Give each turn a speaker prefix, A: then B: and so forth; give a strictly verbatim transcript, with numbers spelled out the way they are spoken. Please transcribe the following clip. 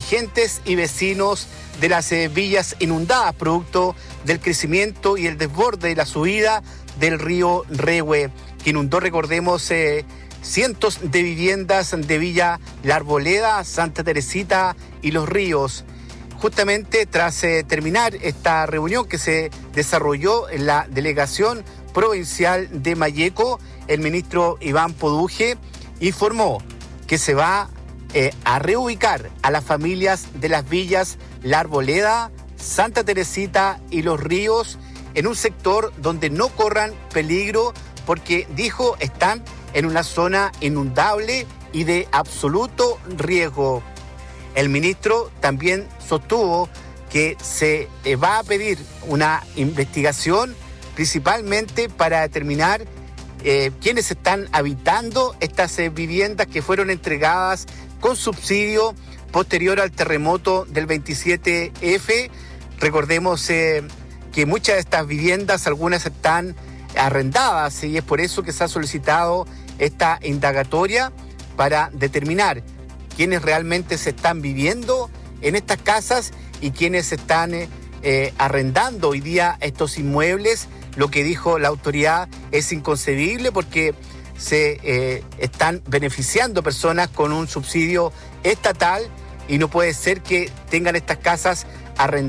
A: dirigentes y vecinos de las eh, villas inundadas, producto del crecimiento y el desborde de la subida del río Rehue, que inundó, recordemos, eh, cientos de viviendas de Villa La Arboleda, Santa Teresita y Los Ríos. Justamente tras eh, terminar esta reunión que se desarrolló en la delegación provincial de Malleco, el ministro Iván Poduje informó que se va eh, a reubicar a las familias de las villas La Arboleda, Santa Teresita y Los Ríos en un sector donde no corran peligro porque, dijo, están en una zona inundable y de absoluto riesgo. El ministro también sostuvo que se eh, va a pedir una investigación principalmente para determinar eh, quiénes están habitando estas eh, viviendas que fueron entregadas con subsidio posterior al terremoto del veintisiete efe. Recordemos eh, que muchas de estas viviendas, algunas están arrendadas, y es por eso que se ha solicitado esta indagatoria para determinar quiénes realmente se están viviendo en estas casas y quiénes están eh, eh, arrendando hoy día estos inmuebles. Lo que dijo la autoridad es inconcebible porque se eh, están beneficiando personas con un subsidio estatal y no puede ser que tengan estas casas arrendadas